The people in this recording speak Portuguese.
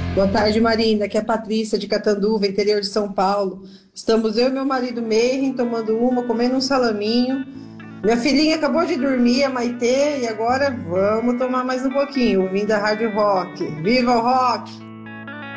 Boa tarde, Marina. Aqui é a Patrícia de Catanduva, interior de São Paulo. Estamos eu e meu marido Meirin tomando uma, comendo um salaminho. Minha filhinha acabou de dormir, a Maitê, e agora vamos tomar mais um pouquinho, ouvindo a Rádio Rock. Viva o rock!